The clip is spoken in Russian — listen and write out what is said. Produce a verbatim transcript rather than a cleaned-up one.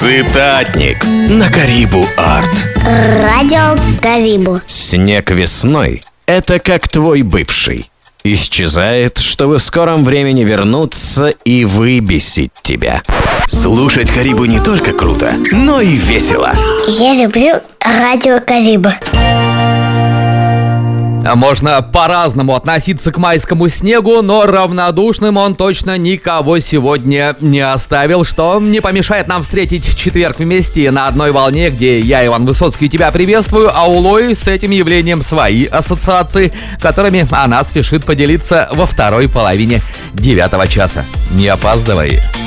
Цитатник на Карибу Арт. Радио Карибу. Снег весной – это как твой бывший. Исчезает, чтобы в скором времени вернуться и выбесить тебя. Слушать Карибу не только круто, но и весело. Я люблю Радио Карибу. Можно по-разному относиться к майскому снегу, но равнодушным он точно никого сегодня не оставил, что не помешает нам встретить четверг вместе на одной волне, где я, Иван Высоцкий, тебя приветствую, а у Лои с этим явлением свои ассоциации, которыми она спешит поделиться во второй половине девятого часа. Не опаздывай.